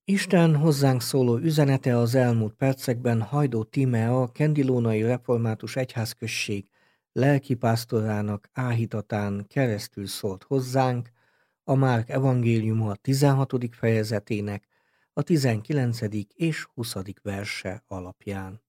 Isten hozzánk szóló üzenete az elmúlt percekben Hajdó Tímea, Kendilónai Református Egyházközség lelkipásztorának áhítatán keresztül szólt hozzánk a Márk evangéliuma 16. fejezetének a 19. és 20. verse alapján.